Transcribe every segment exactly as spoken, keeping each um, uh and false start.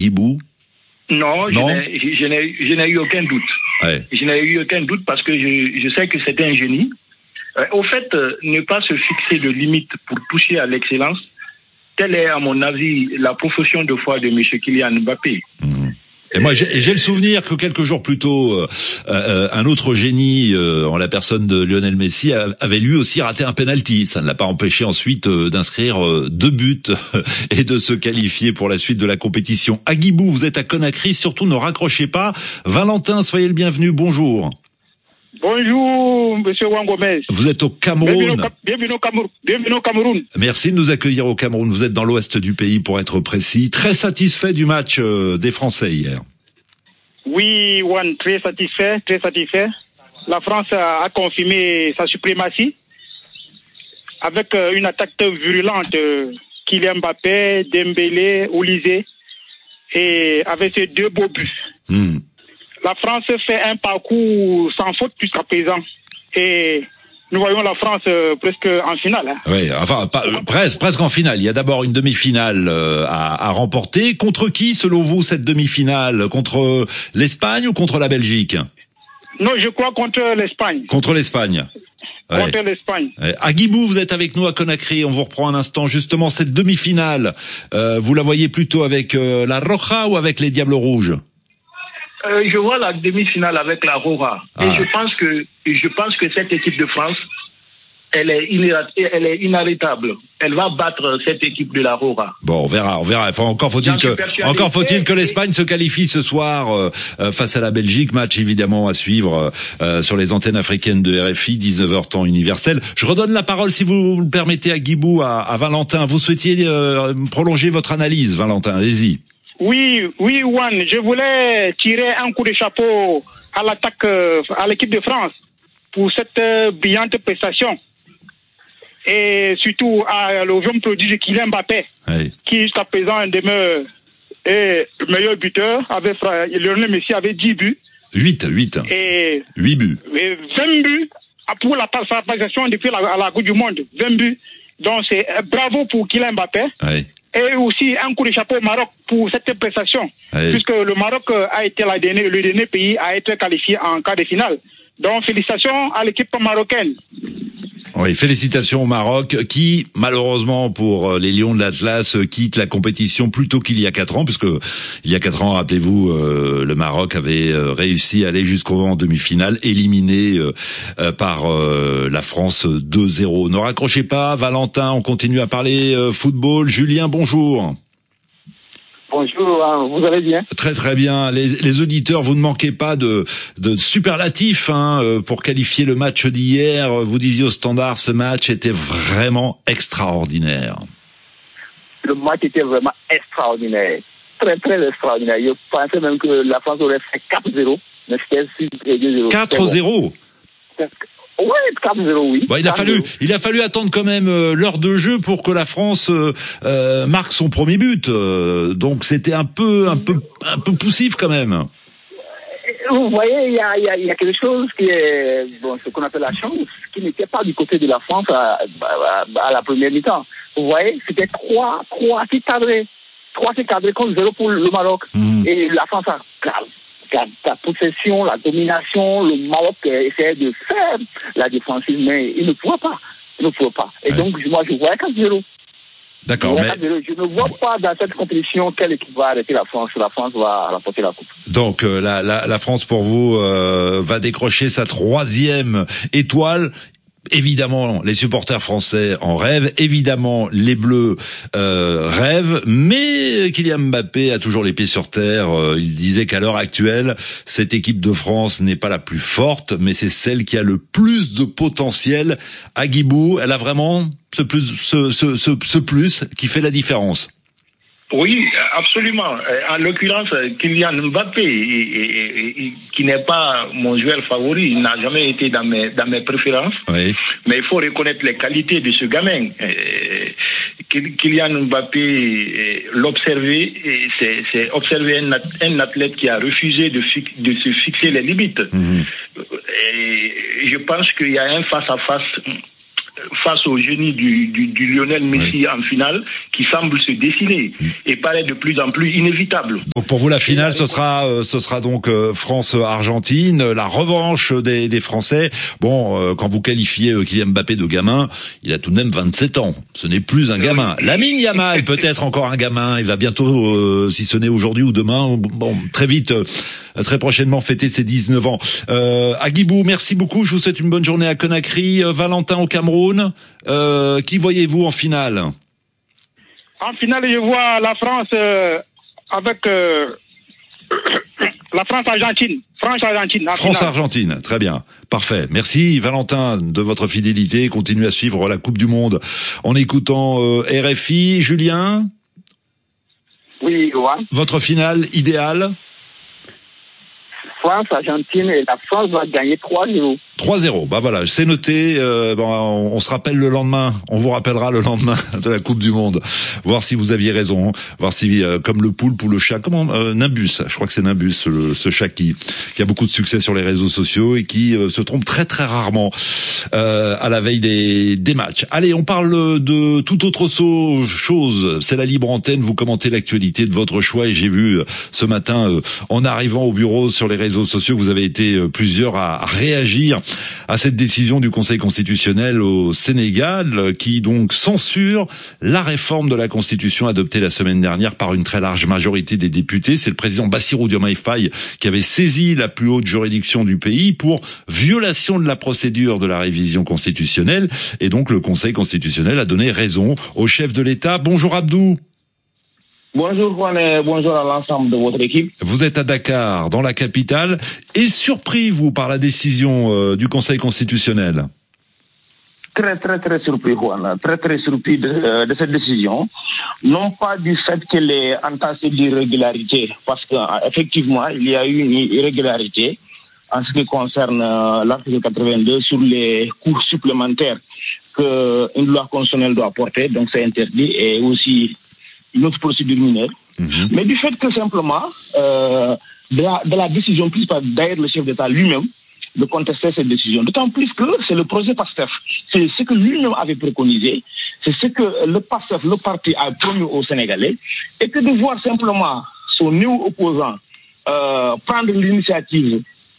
Guibou? Non, non je, n'ai, je, n'ai, je n'ai eu aucun doute. Ouais. Je n'ai eu aucun doute parce que je, je sais que c'est un génie. Euh, au fait, euh, ne pas se fixer de limites pour toucher à l'excellence, telle est, à mon avis, la profession de foi de M. Kylian Mbappé. Mmh. Et moi, j'ai, j'ai le souvenir que quelques jours plus tôt, euh, euh, un autre génie, euh, en la personne de Lionel Messi, avait lui aussi raté un penalty. Ça ne l'a pas empêché ensuite euh, d'inscrire euh, deux buts et de se qualifier pour la suite de la compétition. Aguibou, vous êtes à Conakry, surtout ne raccrochez pas. Valentin, soyez le bienvenu, bonjour. Bonjour, monsieur Wangomez. Vous êtes au Cameroun. Bienvenue au, bienvenue au Cameroun. Bienvenue au Cameroun. Merci de nous accueillir au Cameroun. Vous êtes dans l'ouest du pays, pour être précis. Très satisfait du match euh, des Français hier. Oui, Wan, très satisfait, très satisfait. La France a, a confirmé sa suprématie avec euh, une attaque virulente. Euh, Kylian Mbappé, Dembélé, Olysée, et avec ces deux beaux buts. Mmh. La France fait un parcours sans faute jusqu'à présent. Et nous voyons la France euh, presque en finale. Hein. Oui, enfin, pas, euh, presque, presque en finale. Il y a d'abord une demi-finale euh, à, à remporter. Contre qui, selon vous, cette demi-finale? Contre l'Espagne ou contre la Belgique? Non, je crois contre l'Espagne. Contre l'Espagne. Ouais. Contre l'Espagne. Ouais. Aguibou, vous êtes avec nous à Conakry. On vous reprend un instant. Justement, cette demi-finale, euh, vous la voyez plutôt avec euh, la Roja ou avec les Diables Rouges? Euh, je vois la demi-finale avec la Roja. Ah. Et je pense que je pense que cette équipe de France, elle est, inéra- elle est inarrêtable. Elle va battre cette équipe de la Roja. Bon, on verra, on verra. Enfin, encore faut-il que, encore faut-il que l'Espagne se qualifie ce soir euh, face à la Belgique. Match évidemment à suivre euh, sur les antennes africaines de R F I, dix-neuf heures temps universel. Je redonne la parole, si vous le permettez, à Guibou, à, à Valentin. Vous souhaitiez euh, prolonger votre analyse, Valentin. Allez-y. Oui, oui, Juan, je voulais tirer un coup de chapeau à l'attaque, euh, à l'équipe de France pour cette euh, brillante prestation. Et surtout à le jeune prodige Kylian Mbappé, oui. qui jusqu'à présent demeure est le meilleur buteur. Avec Lionel Messi avait dix buts. huit, huit. Et huit buts. Et vingt buts pour la participation depuis la, la Coupe du Monde. vingt buts. Donc c'est bravo pour Kylian Mbappé. Oui. Et aussi un coup de chapeau au Maroc pour cette prestation, oui. puisque le Maroc a été la dernière, le dernier pays à être qualifié en quart de finale. Donc félicitations à l'équipe marocaine. Oui, félicitations au Maroc qui, malheureusement pour les Lions de l'Atlas, quitte la compétition plus tôt qu'il y a quatre ans, puisque il y a quatre ans, rappelez-vous, euh, le Maroc avait réussi à aller jusqu'en demi-finale, éliminé euh, par euh, la France deux zéro. Ne raccrochez pas, Valentin, on continue à parler euh, football. Julien, bonjour. Bonjour, vous allez bien? Très très bien. Les, les auditeurs, vous ne manquez pas de, de superlatifs hein, pour qualifier le match d'hier. Vous disiez au Standard, ce match était vraiment extraordinaire. Le match était vraiment extraordinaire. Très très extraordinaire. Je pensais même que la France aurait fait quatre zéro. Mais c'était deux zéro. quatre zéro Oui, quatre zéro, oui. Bon, il a fallu, il a fallu attendre quand même euh, l'heure de jeu pour que la France euh, euh, marque son premier but. Euh, donc c'était un peu, un peu, un peu poussif quand même. Vous voyez, il y a, il y a, il y a quelque chose qui est, bon, ce qu'on appelle la chance, qui n'était pas du côté de la France à, à, à la première mi-temps. Vous voyez, c'était trois, trois qui cadrés, trois qui cadrés contre zéro pour le Maroc. Mmh. Et la France a La, la possession, la domination, le Maroc essayait de faire la défensive, mais il ne pouvait pas. Il ne pouvait pas. Et ouais. donc, moi, je vois quatre zéro. D'accord, mais... Je ne vois pas dans cette compétition quelle équipe va arrêter la France. La France va remporter la coupe. Donc, euh, la, la, la France, pour vous, euh, va décrocher sa troisième étoile. Évidemment, les supporters français en rêvent. Évidemment, les Bleus euh, rêvent. Mais Kylian Mbappé a toujours les pieds sur terre. Euh, il disait qu'à l'heure actuelle, cette équipe de France n'est pas la plus forte, mais c'est celle qui a le plus de potentiel. Aguibou, elle a vraiment ce plus, ce, ce, ce, ce plus qui fait la différence. Oui, absolument. En l'occurrence, Kylian Mbappé, qui n'est pas mon joueur favori, il n'a jamais été dans mes, dans mes préférences. Oui. Mais il faut reconnaître les qualités de ce gamin. Kylian Mbappé, l'observer, c'est, c'est observer un, un athlète qui a refusé de, de se fixer les limites. Mmh. Et je pense qu'il y a un face-à-face face au génie du, du, du Lionel Messi oui. en finale, qui semble se dessiner et paraît de plus en plus inévitable. Donc pour vous, la finale, ce sera, euh, ce sera donc euh, France-Argentine, la revanche des, des Français. Bon, euh, quand vous qualifiez euh, Kylian Mbappé de gamin, il a tout de même vingt-sept ans. Ce n'est plus un gamin. Lamine Yamal, peut-être encore un gamin. Il va bientôt, euh, si ce n'est aujourd'hui ou demain, bon, très vite, euh, très prochainement fêter ses dix-neuf ans. Euh, Agibou, merci beaucoup. Je vous souhaite une bonne journée à Conakry. Euh, Valentin au Cameroun. Euh, qui voyez-vous en finale? En finale, je vois la France euh, avec euh, la France-Argentine. France-Argentine. France-Argentine, très bien. Parfait. Merci Valentin de votre fidélité. Continuez à suivre la Coupe du Monde en écoutant euh, R F I. Julien? Oui, ouais. Votre finale idéale? France, Argentine, et la France va gagner trois zéro. trois zéro, bah voilà, c'est noté. Euh, bon, on, on se rappelle le lendemain, on vous rappellera le lendemain de la Coupe du Monde, voir si vous aviez raison, voir si, euh, comme le poulpe ou le chat, comment euh, Nimbus, je crois que c'est Nimbus, le, ce chat qui, qui a beaucoup de succès sur les réseaux sociaux et qui euh, se trompe très très rarement euh, à la veille des, des matchs. Allez, on parle de toute autre chose, c'est la libre antenne, vous commentez l'actualité de votre choix et j'ai vu euh, ce matin, euh, en arrivant au bureau sur les réseaux sociaux, que vous avez été euh, plusieurs à, à réagir à cette décision du Conseil constitutionnel au Sénégal qui donc censure la réforme de la Constitution adoptée la semaine dernière par une très large majorité des députés. C'est le président Bassirou Diomaye Faye qui avait saisi la plus haute juridiction du pays pour violation de la procédure de la révision constitutionnelle et donc le Conseil constitutionnel a donné raison au chef de l'État. Bonjour Abdou. Bonjour Juan et bonjour à l'ensemble de votre équipe. Vous êtes à Dakar, dans la capitale, et surpris, vous, par la décision euh, du Conseil constitutionnel? Très, très, très surpris, Juan. Très, très surpris de, euh, de cette décision. Non pas du fait qu'elle est entassée d'irrégularité, parce qu'effectivement, il y a eu une irrégularité en ce qui concerne euh, l'article quatre-vingt-deux sur les cours supplémentaires qu'une loi constitutionnelle doit apporter, donc c'est interdit, et aussi une autre procédure mineure, mmh. mais du fait que simplement, euh, de, la, de la décision prise par d'ailleurs le chef d'État lui-même, de contester cette décision. D'autant plus que c'est le projet PASTEF. C'est ce que lui-même avait préconisé, c'est ce que le PASTEF, le parti, a promis aux Sénégalais, et que de voir simplement son néo-opposant euh, prendre l'initiative.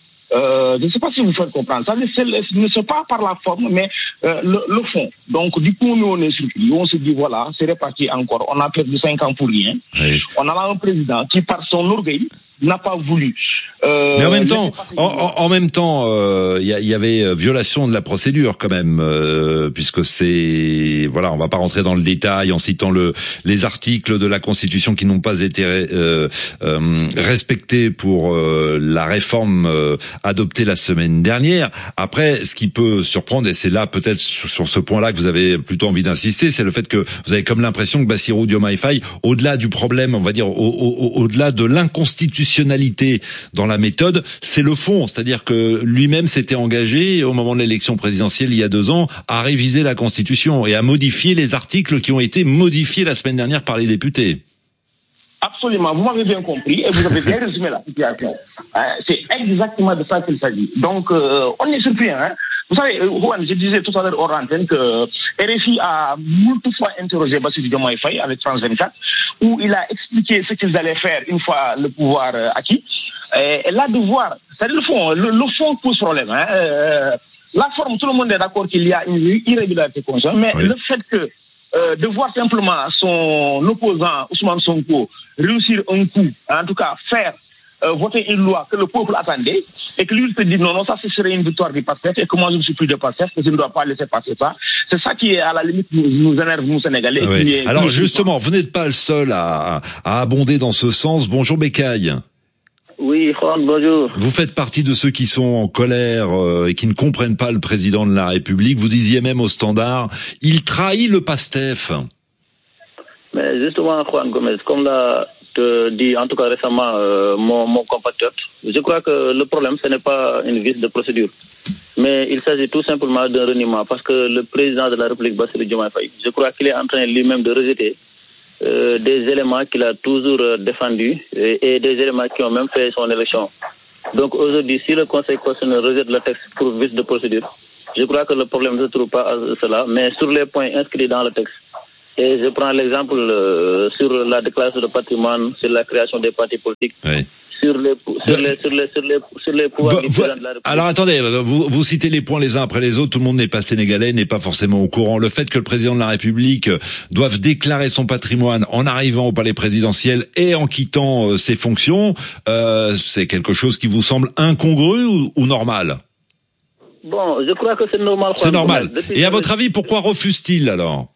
Euh, je ne sais pas si vous faites comprendre. Ça ne c'est pas par la forme, mais euh, le, le fond. Donc, du coup, nous, on est surpris. On se dit, voilà, c'est reparti encore. On a perdu cinq ans pour rien. Oui. On a un président qui, par son orgueil, n'a pas voulu. Euh, mais en même temps, en, en, en même temps, il euh, y, y avait violation de la procédure quand même, euh, puisque c'est, voilà, on va pas rentrer dans le détail en citant le les articles de la Constitution qui n'ont pas été euh, euh, respectés pour euh, la réforme euh, adoptée la semaine dernière. Après, ce qui peut surprendre, et c'est là peut-être sur ce point-là que vous avez plutôt envie d'insister, c'est le fait que vous avez comme l'impression que Bassirou Diomaye Faye, au-delà du problème, on va dire, au, au, au-delà de l'inconstitutionnalité dans la méthode, c'est le fond, c'est-à-dire que lui-même s'était engagé au moment de l'élection présidentielle il y a deux ans à réviser la Constitution et à modifier les articles qui ont été modifiés la semaine dernière par les députés. Absolument, vous m'avez bien compris et vous avez bien résumé la situation. Euh, c'est exactement de ça qu'il s'agit. Donc, euh, on est surpris, hein. Vous savez, Juan, je disais tout à l'heure hors antenne que R F I a multiple fois interrogé Bassirou Diomaye Faye avec France vingt-quatre, où il a expliqué ce qu'ils allaient faire une fois le pouvoir euh, acquis. Et là, de voir, c'est-à-dire le fond, le, le fond pose problème. Hein. Euh, la forme, tout le monde est d'accord qu'il y a une irrégularité constitutionnelle, mais oui. le fait que euh, de voir simplement son opposant, Ousmane Sonko, réussir un coup, en tout cas faire euh, voter une loi que le peuple attendait, et que lui se dit non, non, ça ce serait une victoire du PASTEF, et que moi je ne suis plus de PASTEF, que je ne dois pas laisser passer ça. C'est ça qui est à la limite nous, nous énerve, nous Sénégalais. Ah oui. qui est, Alors qui justement, vous n'êtes pas le seul à, à abonder dans ce sens. Bonjour Bécaye. Oui, Juan, bonjour. Vous faites partie de ceux qui sont en colère euh, et qui ne comprennent pas le président de la République. Vous disiez même au Standard, il trahit le PASTEF. Mais justement, Juan Gomez, comme l'a dit en tout cas récemment euh, mon, mon compatriote, je crois que le problème, ce n'est pas une vice de procédure. Mais il s'agit tout simplement d'un reniement parce que le président de la République, Bassirou Diomaye Faye, je crois qu'il est en train lui-même de rejeter Euh, des éléments qu'il a toujours euh, défendus et, et des éléments qui ont même fait son élection. Donc aujourd'hui, si le Conseil constitutionnel rejette le texte pour vice de procédure, Je crois que le problème ne se trouve pas à cela, mais sur les points inscrits dans le texte. Et je prends l'exemple euh, sur la déclaration de patrimoine, sur la création des partis politiques. Oui. Sur les, sur, les, sur, les, sur, les, sur les pouvoirs du président de la République. Alors attendez, vous, vous citez les points les uns après les autres, tout le monde n'est pas sénégalais, n'est pas forcément au courant. Le fait que le président de la République doive déclarer son patrimoine en arrivant au palais présidentiel et en quittant euh, ses fonctions, euh, c'est quelque chose qui vous semble incongru ou, ou normal? Bon, je crois que c'est normal. C'est normal. Et à votre avis, pourquoi refuse-t-il alors?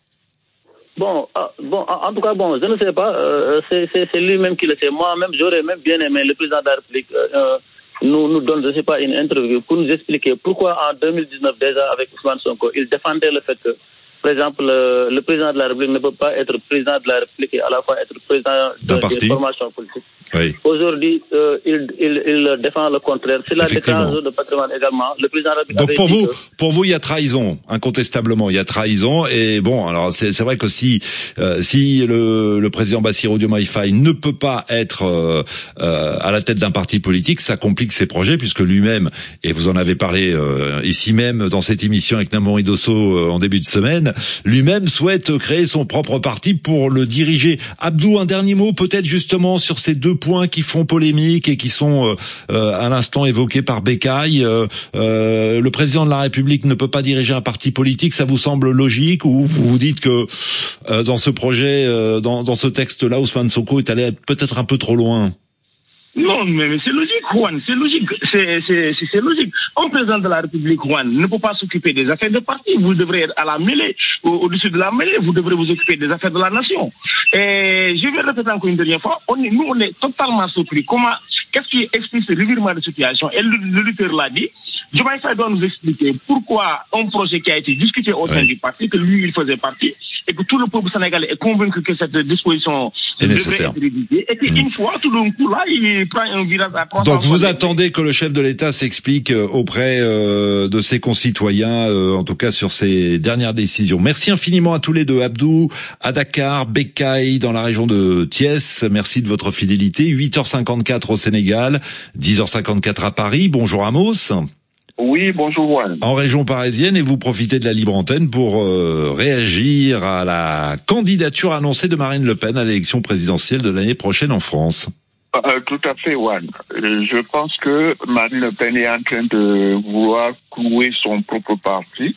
Bon, ah, bon, en tout cas, bon, je ne sais pas. Euh, c'est, c'est, c'est lui-même qui le sait. Moi-même, j'aurais même bien aimé le président de la République euh, nous nous donne, je ne sais pas, une interview pour nous expliquer pourquoi en deux mille dix-neuf déjà avec Ousmane Sonko, il défendait le fait que, par exemple, le, le président de la République ne peut pas être président de la République et à la fois être président de, des formations politiques. Oui. Aujourd'hui, euh, il, il, il défend le contraire. C'est la déclaration de patrimoine également. Le président de la République. Donc pour vous, que... pour vous, il y a trahison, incontestablement, il y a trahison. Et bon, alors c'est, c'est vrai que si euh, si le, le président Bassirou Diomaye Faye ne peut pas être euh, euh, à la tête d'un parti politique, ça complique ses projets puisque lui-même, et vous en avez parlé euh, ici même dans cette émission avec Namouri Dosso euh, en début de semaine, lui-même souhaite créer son propre parti pour le diriger. Abdou, un dernier mot peut-être justement sur ces deux points qui font polémique et qui sont euh, à l'instant évoqués par Bécaye. Euh, euh, le président de la République ne peut pas diriger un parti politique, ça vous semble logique ou vous vous dites que euh, dans ce projet, euh, dans, dans ce texte-là, Ousmane Sonko est allé peut-être un peu trop loin? Non, mais, mais c'est logique, Juan, c'est logique, c'est, c'est, c'est, c'est logique. Un président de la République, Juan, ne peut pas s'occuper des affaires de parti. Vous devrez être à la mêlée, au, au-dessus de la mêlée, vous devrez vous occuper des affaires de la nation. Et je vais répéter encore une dernière fois, on est, nous, on est totalement surpris. Comment, qu'est-ce qui explique ce revirement de situation? Et le, le lutteur l'a dit. Diomaye Faye doit nous expliquer pourquoi un projet qui a été discuté au sein ouais. du parti, que lui, il faisait partie, et que tout le peuple sénégalais est convaincu que cette disposition est nécessaire. Devrait être révisée, et qu'une mmh. fois, tout d'un coup, là, il prend un virage à trois cents. Donc vous attendez que le chef de l'État s'explique auprès euh, de ses concitoyens, euh, en tout cas sur ses dernières décisions. Merci infiniment à tous les deux, Abdou à Dakar, Bécaye dans la région de Thiès. Merci de votre fidélité. huit heures cinquante-quatre au Sénégal, dix heures cinquante-quatre à Paris. Bonjour Amos. Oui, bonjour Juan. En région parisienne, et vous profitez de la libre antenne pour euh, réagir à la candidature annoncée de Marine Le Pen à l'élection présidentielle de l'année prochaine en France. Euh, tout à fait, Juan. Euh, je pense que Marine Le Pen est en train de vouloir clouer son propre parti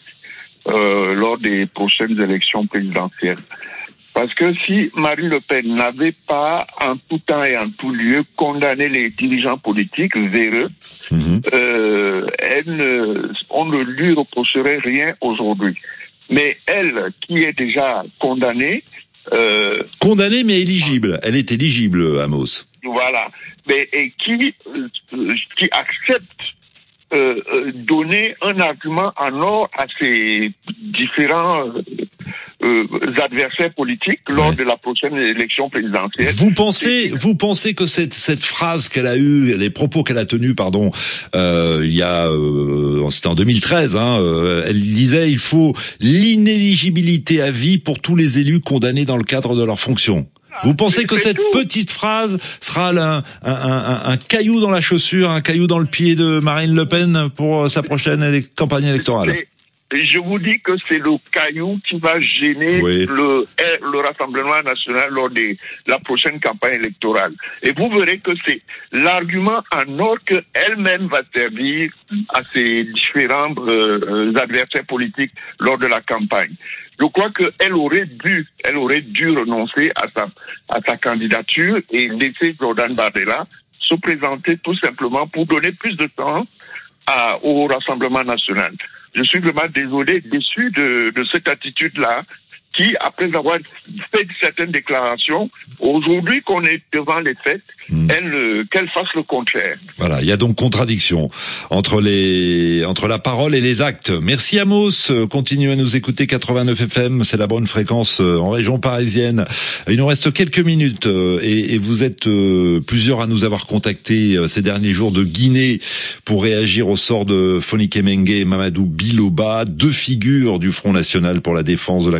euh, lors des prochaines élections présidentielles. Parce que si Marine Le Pen n'avait pas en tout temps et en tout lieu condamné les dirigeants politiques véreux, mmh. euh, elle ne, on ne lui reprocherait rien aujourd'hui. Mais elle, qui est déjà condamnée... Euh, condamnée mais éligible. Elle est éligible, Amos. Voilà. Mais, et qui, euh, qui accepte euh, donner un argument en or à ces différents... Euh, Euh, adversaires politiques lors ouais. de la prochaine élection présidentielle. Vous pensez, vous pensez que cette cette phrase qu'elle a eue, les propos qu'elle a tenus, pardon, euh, il y a, euh, c'était en deux mille treize, hein, euh, elle disait il faut l'inéligibilité à vie pour tous les élus condamnés dans le cadre de leurs fonctions. Vous pensez que cette tout. petite phrase sera un, un, un, un caillou dans la chaussure, un caillou dans le pied de Marine Le Pen pour sa prochaine élec- campagne électorale? C'est... Je vous dis que c'est le caillou qui va gêner oui. le, le Rassemblement national lors de la prochaine campagne électorale. Et vous verrez que c'est l'argument en or qu'elle-même va servir à ses différents euh, adversaires politiques lors de la campagne. Je crois qu'elle aurait dû, elle aurait dû renoncer à sa, à sa candidature et laisser Jordan Bardella se présenter tout simplement pour donner plus de temps à, au Rassemblement national. Je suis vraiment désolé, déçu de, de cette attitude-là, qui, après avoir fait certaines déclarations, aujourd'hui qu'on est devant les faits, mmh. elle, qu'elle fasse le contraire. Voilà, il y a donc contradiction entre les, entre la parole et les actes. Merci Amos, continuez à nous écouter, quatre-vingt-neuf F M, c'est la bonne fréquence en région parisienne. Il nous reste quelques minutes et, et vous êtes plusieurs à nous avoir contactés ces derniers jours de Guinée pour réagir au sort de Fonike Mengue et Mamadou Biloba, deux figures du Front National pour la défense de la Constitution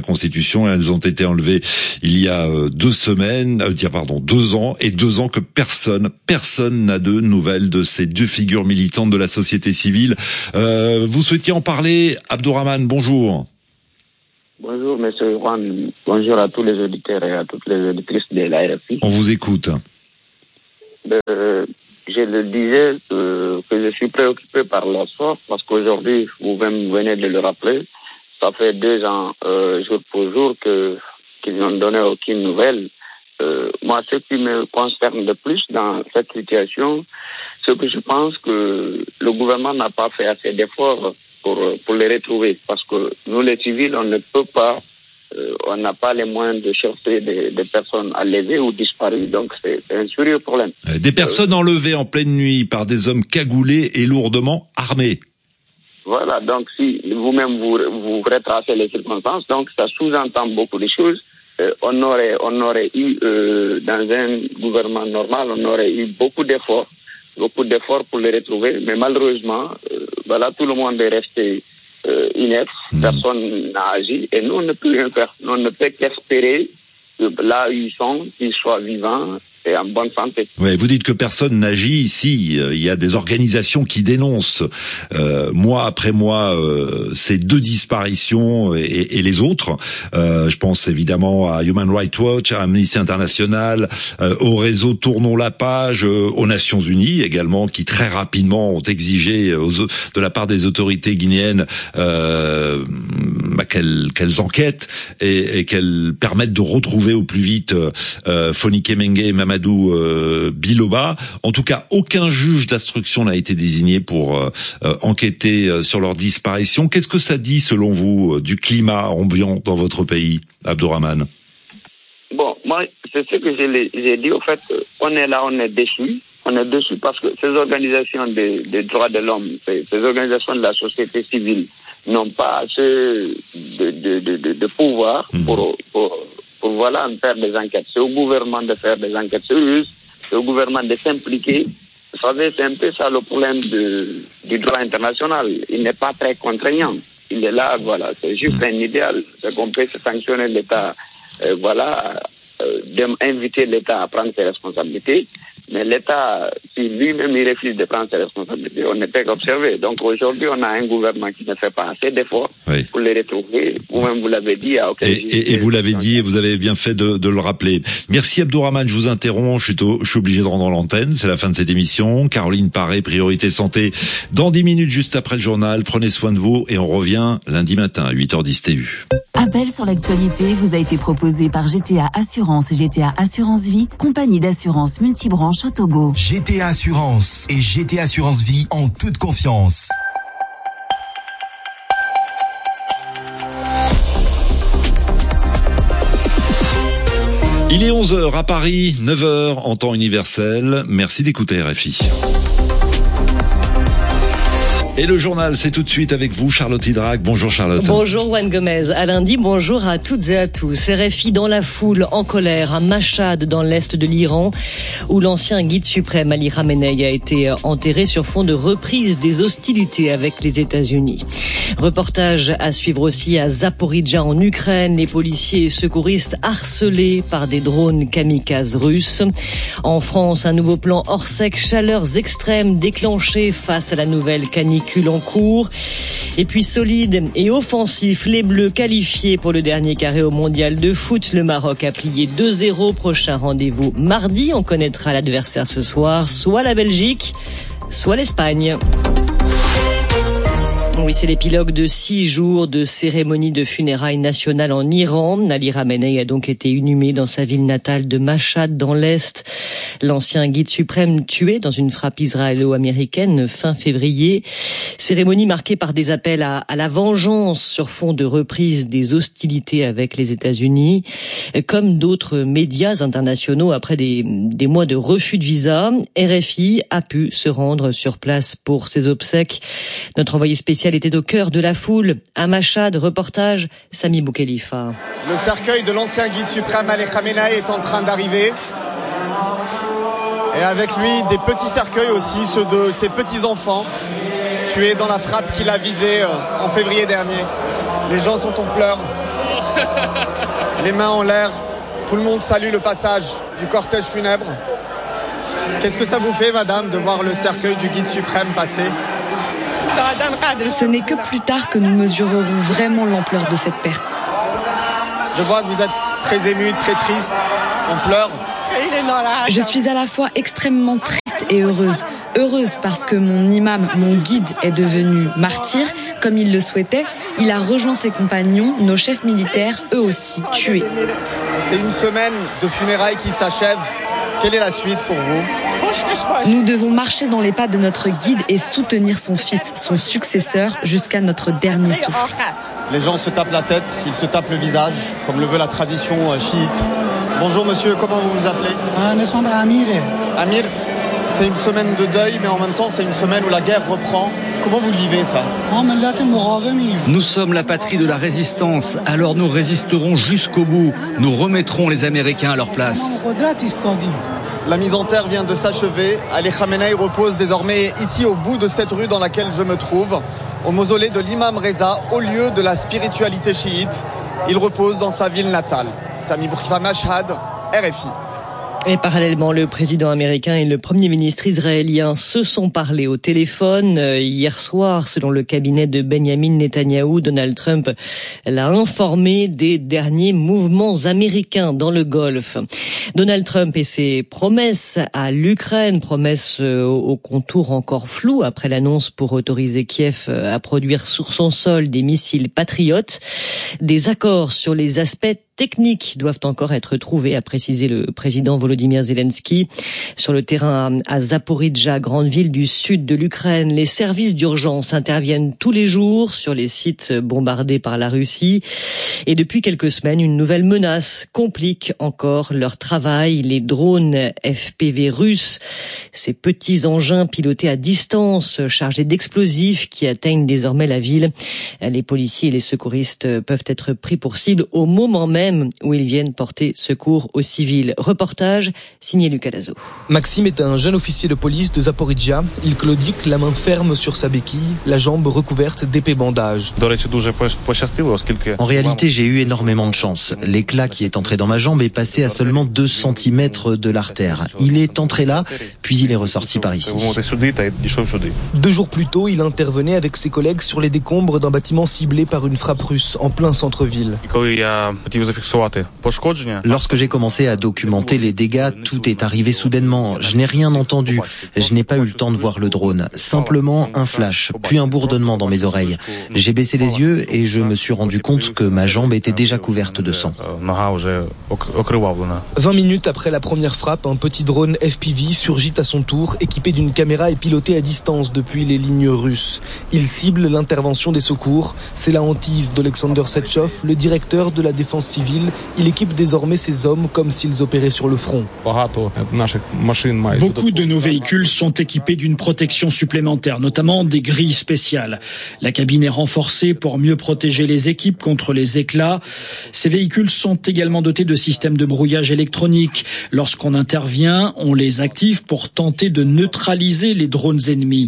exécutions. Elles ont été enlevées il y a deux semaines, euh, il y a pardon deux ans, et deux ans que personne, personne n'a de nouvelles de ces deux figures militantes de la société civile. Euh, vous souhaitiez en parler, Abdourahmane, bonjour. Bonjour, monsieur Juan. Bonjour à tous les auditeurs et à toutes les auditrices de la R F I. On vous écoute. Euh, je le disais euh, que je suis préoccupé par leur sort parce qu'aujourd'hui, vous-même venez de le rappeler, ça fait deux ans, euh, jour pour jour, que qu'ils n'ont donné aucune nouvelle. Euh, moi, ce qui me concerne le plus dans cette situation, c'est que je pense que le gouvernement n'a pas fait assez d'efforts pour pour les retrouver, parce que nous les civils, on ne peut pas, euh, on n'a pas les moyens de chercher des, des personnes enlevées ou disparues, donc c'est, c'est un sérieux problème. Des personnes euh, enlevées en pleine nuit par des hommes cagoulés et lourdement armés. Voilà, donc si vous-même vous vous retracez les circonstances, donc ça sous-entend beaucoup de choses. Euh, on aurait on aurait eu euh, dans un gouvernement normal, on aurait eu beaucoup d'efforts. beaucoup d'efforts pour les retrouver, mais malheureusement, euh, voilà, tout le monde est resté euh, inerte, mmh. Personne n'a agi, et nous, on ne peut rien faire. Nous, on ne peut qu'espérer que là où ils sont, qu'ils soient vivants et en bonne santé. Ouais, vous dites que personne n'agit ici. Il y a des organisations qui dénoncent euh, mois après mois euh, ces deux disparitions et, et les autres. Euh, je pense évidemment à Human Rights Watch, à Amnesty International, euh, au réseau Tournons la page, euh, aux Nations Unies également, qui très rapidement ont exigé aux, de la part des autorités guinéennes euh, bah, qu'elles, qu'elles enquêtent et, et qu'elles permettent de retrouver au plus vite euh, Fonike Mengue et Mamadou euh, Biloba. En tout cas, aucun juge d'instruction n'a été désigné pour euh, euh, enquêter euh, sur leur disparition. Qu'est-ce que ça dit, selon vous, euh, du climat ambiant dans votre pays, Abdourahmane? Bon, moi, c'est ce que j'ai, j'ai dit. Au fait, on est là, on est déçus. On est déçus parce que ces organisations des de droits de l'homme, ces, ces organisations de la société civile n'ont pas assez de, de, de, de, de pouvoir mmh. pour, pour, pour voilà, faire des enquêtes. C'est au gouvernement de faire des enquêtes sérieuses, c'est au gouvernement de s'impliquer. Vous savez, c'est un peu ça le problème de, du droit international. Il n'est pas très contraignant. Il est là, voilà, c'est juste mmh. un idéal. C'est qu'on peut sanctionner l'État, euh, voilà, euh, d'inviter l'État à prendre ses responsabilités. Mais l'État, si lui-même il refuse de prendre ses responsabilités, on ne peut qu'observer. Donc aujourd'hui, on a un gouvernement qui ne fait pas assez d'efforts oui. pour les retrouver. Vous-même, vous l'avez dit. À aucun et, et, et vous l'avez dit, et vous avez bien fait de, de le rappeler. Merci Abdourahmane, je vous interromps, je suis, tôt, je suis obligé de rendre l'antenne, c'est la fin de cette émission. Caroline Paré, Priorité Santé, dans dix minutes, juste après le journal. Prenez soin de vous et on revient lundi matin à huit heures dix T U. Appel sur l'actualité vous a été proposé par G T A Assurance et G T A Assurance Vie, compagnie d'assurance multibranche au Togo. G T A Assurance et G T A Assurance Vie en toute confiance. Il est onze heures à Paris, neuf heures en temps universel. Merci d'écouter R F I. Et le journal, c'est tout de suite avec vous, Charlotte Hydrac. Bonjour Charlotte. Bonjour Juan Gomez. À lundi, bonjour à toutes et à tous. R F I dans la foule, en colère, à Mashhad, dans l'est de l'Iran, où l'ancien guide suprême Ali Khamenei a été enterré sur fond de reprise des hostilités avec les États-Unis. Reportage à suivre aussi à Zaporijia en Ukraine, les policiers et secouristes harcelés par des drones kamikazes russes. En France, un nouveau plan hors sec, chaleurs extrêmes déclenchées face à la nouvelle canicule en cours. Et puis solide et offensif, les Bleus qualifiés pour le dernier carré au mondial de foot. Le Maroc a plié deux zéro. Prochain rendez-vous mardi. On connaîtra l'adversaire ce soir, soit la Belgique, soit l'Espagne. Oui, c'est l'épilogue de six jours de cérémonie de funérailles nationales en Iran. Ali Khamenei a donc été inhumé dans sa ville natale de Mashhad, dans l'Est. L'ancien guide suprême tué dans une frappe israélo-américaine fin février. Cérémonie marquée par des appels à, à la vengeance sur fond de reprise des hostilités avec les États-Unis. Comme d'autres médias internationaux, après des, des mois de refus de visa, R F I a pu se rendre sur place pour ses obsèques. Notre envoyé spécial était au cœur de la foule. À Mashhad, reportage Sami Boukhelifa. Le cercueil de l'ancien guide suprême Ali Khamenei est en train d'arriver. Et avec lui, des petits cercueils aussi, ceux de ses petits-enfants, tués dans la frappe qu'il a visée en février dernier. Les gens sont en pleurs. Les mains en l'air, tout le monde salue le passage du cortège funèbre. Qu'est-ce que ça vous fait, madame, de voir le cercueil du guide suprême passer ? Ce n'est que plus tard que nous mesurerons vraiment l'ampleur de cette perte. Je vois que vous êtes très ému, très triste. On pleure. Je suis à la fois extrêmement triste et heureuse. Heureuse parce que mon imam, mon guide, est devenu martyr, comme il le souhaitait. Il a rejoint ses compagnons, nos chefs militaires, eux aussi, tués. C'est une semaine de funérailles qui s'achève. Quelle est la suite pour vous ? Nous devons marcher dans les pas de notre guide et soutenir son fils, son successeur, jusqu'à notre dernier souffle. Les gens se tapent la tête, ils se tapent le visage, comme le veut la tradition chiite. Bonjour monsieur, comment vous vous appelez ? Amir. Amir, c'est une semaine de deuil, mais en même temps c'est une semaine où la guerre reprend. Comment vous le vivez ça ? Nous sommes la patrie de la résistance, alors nous résisterons jusqu'au bout. Nous remettrons les Américains à leur place. La mise en terre vient de s'achever. Ali Khamenei repose désormais ici au bout de cette rue dans laquelle je me trouve, au mausolée de l'imam Reza, au lieu de la spiritualité chiite. Il repose dans sa ville natale. Sami Bourkifa, Mashhad, R F I. Et parallèlement, le président américain et le premier ministre israélien se sont parlé au téléphone. Hier soir, selon le cabinet de Benjamin Netanyahou, Donald Trump l'a informé des derniers mouvements américains dans le Golfe. Donald Trump et ses promesses à l'Ukraine, promesses au contour encore flou après l'annonce pour autoriser Kiev à produire sur son sol des missiles patriotes. Des accords sur les aspects techniques doivent encore être trouvés, a précisé le président Volodymyr Zelensky. Sur le terrain à Zaporijja, grande ville du sud de l'Ukraine, les services d'urgence interviennent tous les jours sur les sites bombardés par la Russie. Et depuis quelques semaines, une nouvelle menace complique encore leur travail. Les drones F P V russes, ces petits engins pilotés à distance, chargés d'explosifs qui atteignent désormais la ville. Les policiers et les secouristes peuvent être pris pour cible au moment même où ils viennent porter secours aux civils. Reportage signé Lucas Lazo. Maxime est un jeune officier de police de Zaporijja. Il claudique, la main ferme sur sa béquille, la jambe recouverte d'épais bandages. En réalité, j'ai eu énormément de chance. L'éclat qui est entré dans ma jambe est passé à seulement deux centimètres de l'artère. Il est entré là, puis il est ressorti par ici. Deux jours plus tôt, il intervenait avec ses collègues sur les décombres d'un bâtiment ciblé par une frappe russe en plein centre-ville. Lorsque j'ai commencé à documenter les dégâts, tout est arrivé soudainement. Je n'ai rien entendu. Je n'ai pas eu le temps de voir le drone. Simplement un flash, puis un bourdonnement dans mes oreilles. J'ai baissé les yeux et je me suis rendu compte que ma jambe était déjà couverte de sang. vingt minutes après la première frappe, un petit drone F P V surgit à son tour, équipé d'une caméra et piloté à distance depuis les lignes russes. Il cible l'intervention des secours. C'est la hantise d'Alexander Setchov, le directeur de la défense civile. Il équipe désormais ses hommes comme s'ils opéraient sur le front. Beaucoup de nos véhicules sont équipés d'une protection supplémentaire, notamment des grilles spéciales. La cabine est renforcée pour mieux protéger les équipes contre les éclats. Ces véhicules sont également dotés de systèmes de brouillage électronique. Lorsqu'on intervient, on les active pour tenter de neutraliser les drones ennemis.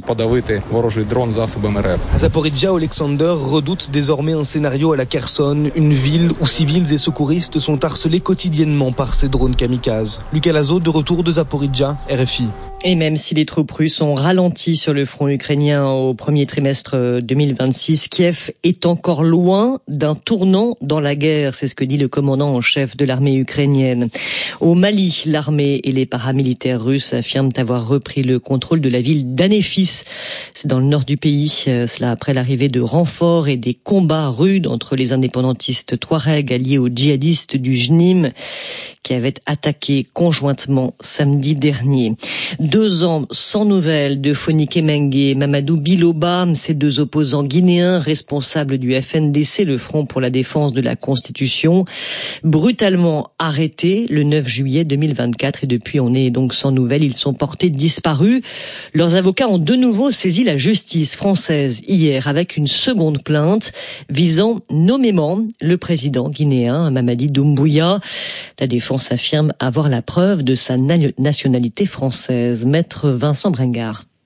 À Zaporijja, Alexander redoute désormais un scénario à la Kherson, une ville où civils et secouristes sont harcelés quotidiennement par ces drones kamikazes. Lucas Lazo, de retour de Zaporijja, R F I. Et même si les troupes russes ont ralenti sur le front ukrainien au premier trimestre deux mille vingt-six, Kiev est encore loin d'un tournant dans la guerre. C'est ce que dit le commandant en chef de l'armée ukrainienne. Au Mali, l'armée et les paramilitaires russes affirment avoir repris le contrôle de la ville d'Anéfis. C'est dans le nord du pays. Cela après l'arrivée de renforts et des combats rudes entre les indépendantistes touaregs alliés aux djihadistes du J N I M qui avaient attaqué conjointement samedi dernier. Deux ans sans nouvelles de Fonike Mengue et Mamadou Biloba, ces deux opposants guinéens responsables du F N D C, le Front pour la défense de la Constitution, brutalement arrêtés le neuf juillet deux mille vingt-quatre et depuis on est donc sans nouvelles, ils sont portés disparus. Leurs avocats ont de nouveau saisi la justice française hier avec une seconde plainte visant nommément le président guinéen Mamadi Doumbouya. La défense affirme avoir la preuve de sa nationalité française. Maître Vincent Brengard.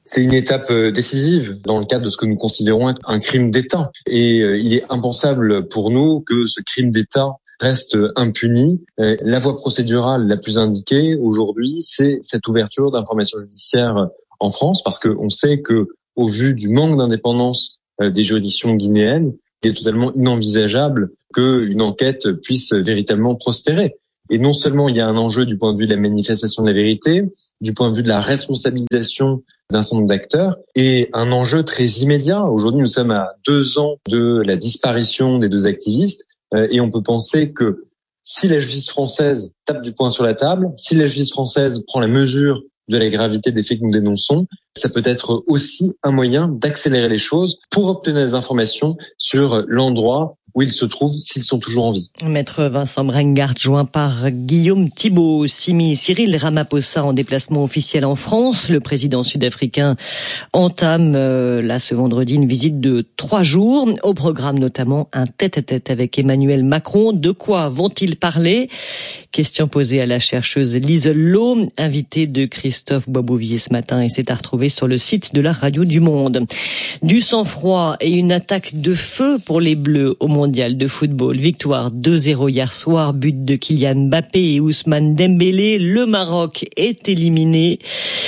C'est une étape décisive dans le cadre de ce que nous considérons être un crime d'État. Et il est impensable pour nous que ce crime d'État reste impuni. La voie procédurale la plus indiquée aujourd'hui, c'est cette ouverture d'informations judiciaires en France, parce qu'on sait que, au vu du manque d'indépendance des juridictions guinéennes, il est totalement inenvisageable qu'une enquête puisse véritablement prospérer. Et non seulement il y a un enjeu du point de vue de la manifestation de la vérité, du point de vue de la responsabilisation d'un certain nombre d'acteurs, et un enjeu très immédiat. Aujourd'hui, nous sommes à deux ans de la disparition des deux activistes, euh, et on peut penser que si la justice française tape du poing sur la table, si la justice française prend la mesure de la gravité des faits que nous dénonçons, ça peut être aussi un moyen d'accélérer les choses pour obtenir des informations sur l'endroit où ils se trouvent, s'ils sont toujours en vie. Maître Vincent Brengart, joint par Guillaume Thibault. Simi Cyril Ramaphosa en déplacement officiel en France. Le président sud-africain entame euh, là ce vendredi une visite de trois jours. Au programme notamment un tête-à-tête avec Emmanuel Macron. De quoi vont-ils parler? Question posée à la chercheuse Liesel Loh, invitée de Christophe Boisbouvier ce matin, et c'est à retrouver sur le site de la Radio du Monde. Du sang-froid et une attaque de feu pour les Bleus au mondial de football. Victoire deux zéro hier soir, but de Kylian Mbappé et Ousmane Dembélé. Le Maroc est éliminé.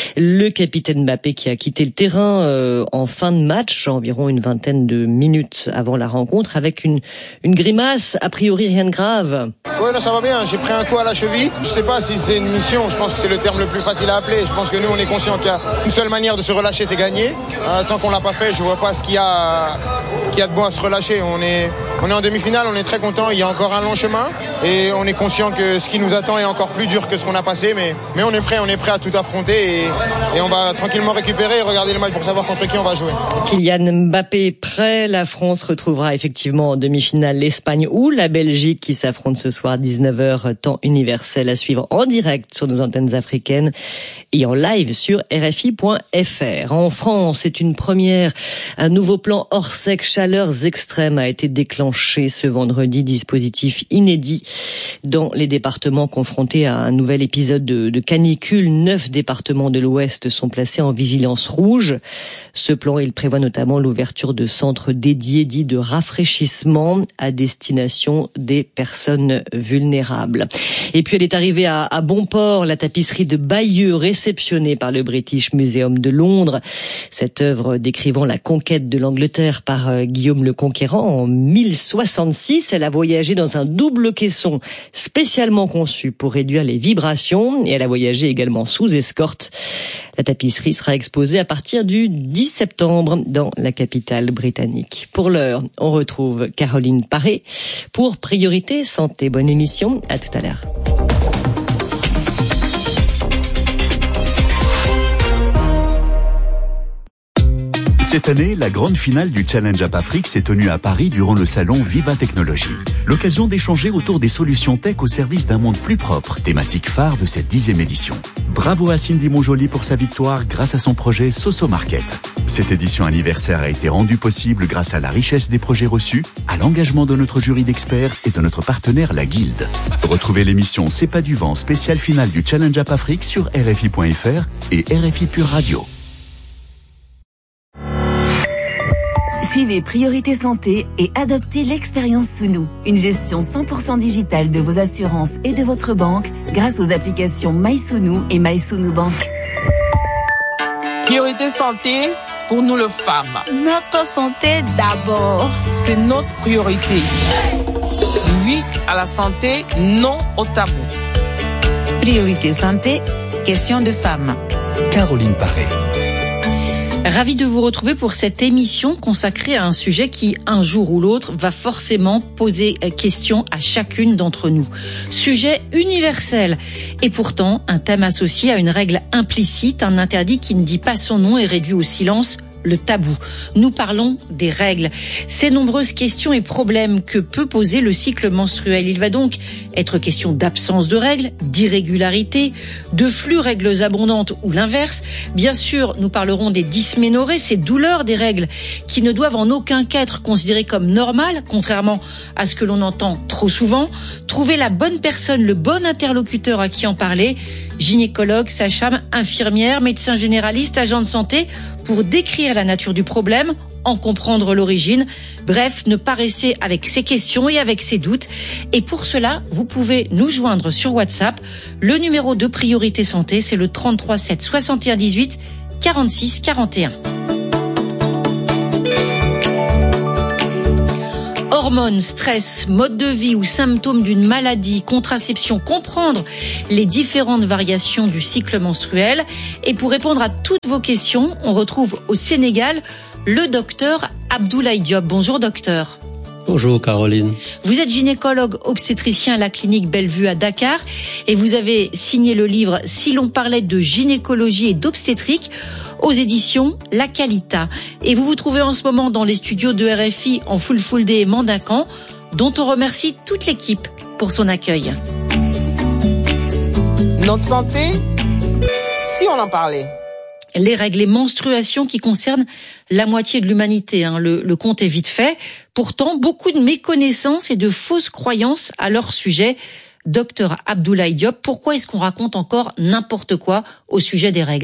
Le capitaine Mbappé qui a quitté le terrain euh, en fin de match, environ une vingtaine de minutes avant la rencontre, avec une, une grimace, a priori rien de grave. Ouais, non, ça va bien. J'ai pris un coup à la cheville. Je sais pas si c'est une mission. Je pense que c'est le terme le plus facile à appeler. Je pense que nous, on est conscient qu'il y a une seule manière de se relâcher, c'est gagner. Euh, tant qu'on l'a pas fait, je vois pas ce qu'il y a, qu'il y a de bon à se relâcher. On est, on est en demi-finale, on est très content. Il y a encore un long chemin et on est conscient que ce qui nous attend est encore plus dur que ce qu'on a passé. Mais, mais on est prêt, on est prêt à tout affronter et, et on va tranquillement récupérer et regarder le match pour savoir contre qui on va jouer. Kylian Mbappé prêt. La France retrouvera effectivement en demi-finale l'Espagne ou la Belgique qui s'affrontent ce soir à dix-neuf heures, temps universel à suivre en direct sur nos antennes africaines et en live sur R F I point F R. En France, c'est une première. Un nouveau plan Orsec chaleurs extrêmes a été déclenché ce vendredi, dispositif inédit dans les départements confrontés à un nouvel épisode de, de canicule. Neuf départements de l'Ouest sont placés en vigilance rouge. Ce plan, il prévoit notamment l'ouverture de centres dédiés dits de rafraîchissement à destination des personnes vulnérables. Et puis elle est arrivée à, à bon port, la tapisserie de Bayeux réceptionnée par le British Museum de Londres. Cette œuvre décrivant la conquête de l'Angleterre par euh, Guillaume le Conquérant en mille soixante-six. Elle a voyagé dans un double caisson spécialement conçu pour réduire les vibrations et elle a voyagé également sous escorte. La tapisserie sera exposée à partir du dix septembre dans la capitale britannique. Pour l'heure, on retrouve Caroline Paré pour Priorité Santé. Bonne émission, à tout à l'heure. Cette année, la grande finale du Challenge App Afrique s'est tenue à Paris durant le salon Viva Technologie. L'occasion d'échanger autour des solutions tech au service d'un monde plus propre, thématique phare de cette dixième édition. Bravo à Cindy Monjoli pour sa victoire grâce à son projet Soso Market. Cette édition anniversaire a été rendue possible grâce à la richesse des projets reçus, à l'engagement de notre jury d'experts et de notre partenaire la Guilde. Retrouvez l'émission C'est pas du vent spéciale finale du Challenge App Afrique sur R F I point F R et R F I Pure Radio. Suivez Priorité Santé et adoptez l'expérience sous nous. Une gestion cent pour cent digitale de vos assurances et de votre banque grâce aux applications MySounou et MySounou Bank. Priorité Santé, pour nous les femmes. Notre santé d'abord. C'est notre priorité. Oui à la santé, non au tabou. Priorité Santé, question de femmes. Caroline Paré. Ravi de vous retrouver pour cette émission consacrée à un sujet qui, un jour ou l'autre, va forcément poser question à chacune d'entre nous. Sujet universel. Et pourtant, un thème associé à une règle implicite, un interdit qui ne dit pas son nom et réduit au silence le tabou. Nous parlons des règles. Ces nombreuses questions et problèmes que peut poser le cycle menstruel. Il va donc être question d'absence de règles, d'irrégularité, de flux règles abondantes ou l'inverse. Bien sûr, nous parlerons des dysménorrhées, ces douleurs des règles qui ne doivent en aucun cas être considérées comme normales, contrairement à ce que l'on entend trop souvent. Trouver la bonne personne, le bon interlocuteur à qui en parler, gynécologue, sage-femme, infirmière, médecin généraliste, agent de santé, pour décrire la nature du problème, en comprendre l'origine. Bref, ne pas rester avec ses questions et avec ses doutes. Et pour cela, vous pouvez nous joindre sur WhatsApp. Le numéro de Priorité Santé, c'est le trente-trois sept soixante et un dix-huit quarante-six quarante et un. Hormones, stress, mode de vie ou symptômes d'une maladie, contraception, comprendre les différentes variations du cycle menstruel. Et pour répondre à toutes vos questions, on retrouve au Sénégal le docteur Abdoulaye Diop. Bonjour docteur. Bonjour Caroline. Vous êtes gynécologue obstétricien à la clinique Bellevue à Dakar et vous avez signé le livre « Si l'on parlait de gynécologie et d'obstétrique » aux éditions La Qualita. Et vous vous trouvez en ce moment dans les studios de R F I en Full Full Day et Mandacan, dont on remercie toute l'équipe pour son accueil. Notre santé, si on en parlait. Les règles, les menstruations qui concernent la moitié de l'humanité. Hein. Le, le compte est vite fait. Pourtant, beaucoup de méconnaissances et de fausses croyances à leur sujet. Docteur Abdoulaye Diop, pourquoi est-ce qu'on raconte encore n'importe quoi au sujet des règles ?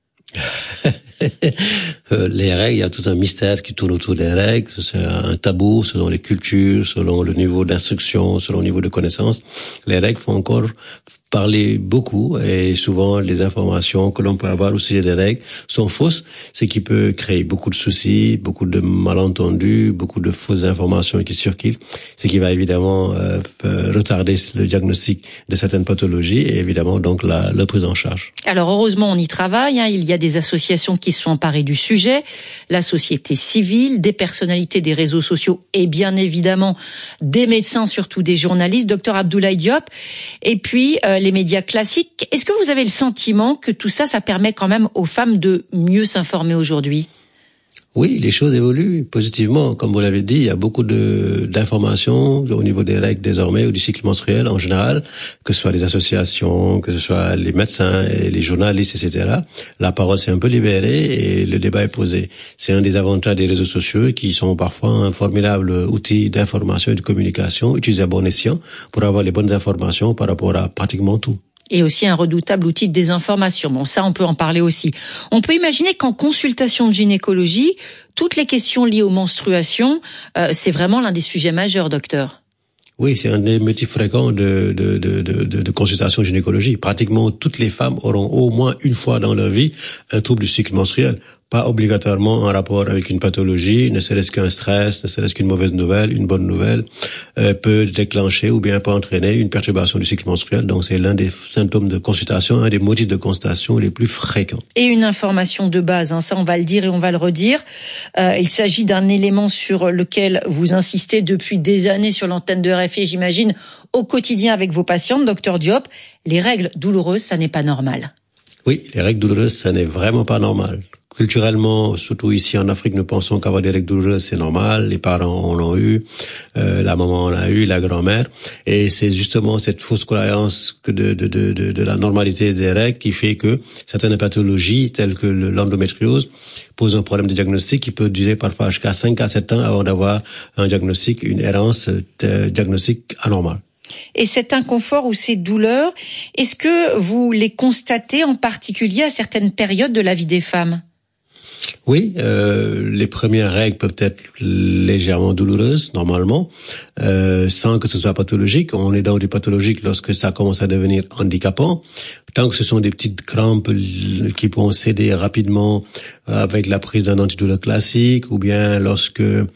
Les règles, il y a tout un mystère qui tourne autour des règles. C'est un tabou selon les cultures, selon le niveau d'instruction, selon le niveau de connaissance. Les règles font encore parler beaucoup et souvent les informations que l'on peut avoir au sujet des règles sont fausses, ce qui peut créer beaucoup de soucis, beaucoup de malentendus, beaucoup de fausses informations qui circulent, ce qui va évidemment euh, retarder le diagnostic de certaines pathologies et évidemment donc la, la prise en charge. Alors heureusement on y travaille, hein. Il y a des associations qui se sont emparées du sujet, la société civile, des personnalités des réseaux sociaux et bien évidemment des médecins, surtout des journalistes, docteur Abdoulaye Diop, et puis euh, les médias classiques. Est-ce que vous avez le sentiment que tout ça, ça permet quand même aux femmes de mieux s'informer aujourd'hui ? Oui, les choses évoluent positivement. Comme vous l'avez dit, il y a beaucoup de d'informations au niveau des règles désormais ou du cycle menstruel en général, que ce soit les associations, que ce soit les médecins et les journalistes, et cetera. La parole s'est un peu libérée et le débat est posé. C'est un des avantages des réseaux sociaux qui sont parfois un formidable outil d'information et de communication utilisé à bon escient pour avoir les bonnes informations par rapport à pratiquement tout. Et aussi un redoutable outil de désinformation. Bon, ça, on peut en parler aussi. On peut imaginer qu'en consultation de gynécologie, toutes les questions liées aux menstruations, euh, c'est vraiment l'un des sujets majeurs, docteur. Oui, c'est un des motifs fréquents de, de, de, de, de consultation gynécologie. Pratiquement toutes les femmes auront au moins une fois dans leur vie un trouble du cycle menstruel. Pas obligatoirement en rapport avec une pathologie, ne serait-ce qu'un stress, ne serait-ce qu'une mauvaise nouvelle, une bonne nouvelle, euh, peut déclencher ou bien peut entraîner une perturbation du cycle menstruel. Donc c'est l'un des symptômes de consultation, un des motifs de consultation les plus fréquents. Et une information de base, hein, ça on va le dire et on va le redire. Euh, il s'agit d'un élément sur lequel vous insistez depuis des années sur l'antenne de R F I, j'imagine, au quotidien avec vos patientes, docteur Diop. Les règles douloureuses, ça n'est pas normal. Oui, les règles douloureuses, ça n'est vraiment pas normal. Culturellement, surtout ici en Afrique, nous pensons qu'avoir des règles douloureuses, c'est normal. Les parents en l'ont eu, euh, la maman en a eu, la grand-mère. Et c'est justement cette fausse croyance que de, de, de, de, de la normalité des règles qui fait que certaines pathologies, telles que l'endométriose, posent un problème de diagnostic qui peut durer parfois jusqu'à cinq à sept ans avant d'avoir un diagnostic, une errance euh, diagnostique anormale. Et cet inconfort ou ces douleurs, est-ce que vous les constatez en particulier à certaines périodes de la vie des femmes ? Oui, euh, les premières règles peuvent être légèrement douloureuses, normalement, euh, sans que ce soit pathologique. On est dans du pathologique lorsque ça commence à devenir handicapant. Tant que ce sont des petites crampes qui pourront céder rapidement avec la prise d'un antidouleur classique, ou bien lorsque euh,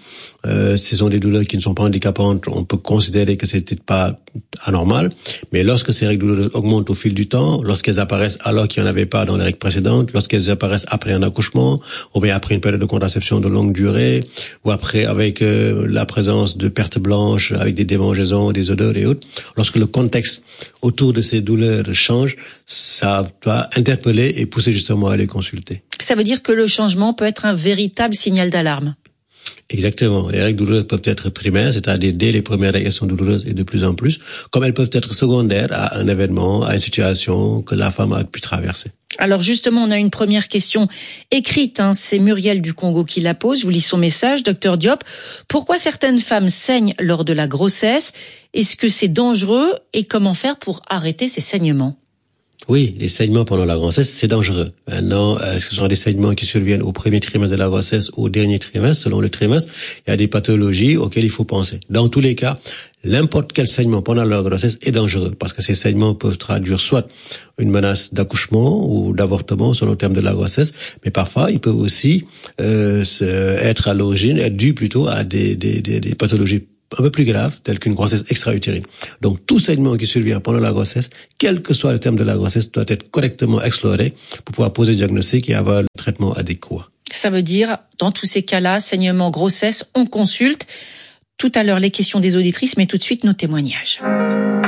ce sont des douleurs qui ne sont pas handicapantes, on peut considérer que c'est peut-être pas anormal. Mais lorsque ces règles douloureuses augmentent au fil du temps, lorsqu'elles apparaissent alors qu'il n'y en avait pas dans les règles précédentes, lorsqu'elles apparaissent après un accouchement, ou bien après une période de contraception de longue durée, ou après avec euh, la présence de pertes blanches, avec des démangeaisons, des odeurs et autres, lorsque le contexte autour de ces douleurs change, ça va interpeller et pousser justement à les consulter. Ça veut dire que le changement peut être un véritable signal d'alarme. Exactement. Les règles douloureuses peuvent être primaires, c'est-à-dire dès les premières règles, elles sont douloureuses et de plus en plus, comme elles peuvent être secondaires à un événement, à une situation que la femme a pu traverser. Alors justement, on a une première question écrite, hein, c'est Muriel du Congo qui la pose, je vous lis son message, docteur Diop. Pourquoi certaines femmes saignent lors de la grossesse? Est-ce que c'est dangereux et comment faire pour arrêter ces saignements? Oui, les saignements pendant la grossesse, c'est dangereux. Maintenant, est-ce que ce sont des saignements qui surviennent au premier trimestre de la grossesse ou au dernier trimestre? Selon le trimestre, il y a des pathologies auxquelles il faut penser. Dans tous les cas, n'importe quel saignement pendant la grossesse est dangereux parce que ces saignements peuvent traduire soit une menace d'accouchement ou d'avortement selon le terme de la grossesse, mais parfois ils peuvent aussi euh, être à l'origine, être dus plutôt à des, des, des, des pathologies un peu plus grave, telle qu'une grossesse extra-utérine. Donc, tout saignement qui survient pendant la grossesse, quel que soit le terme de la grossesse, doit être correctement exploré pour pouvoir poser le diagnostic et avoir le traitement adéquat. Ça veut dire, dans tous ces cas-là, saignement, grossesse, on consulte. Tout à l'heure, les questions des auditrices, mais tout de suite, nos témoignages.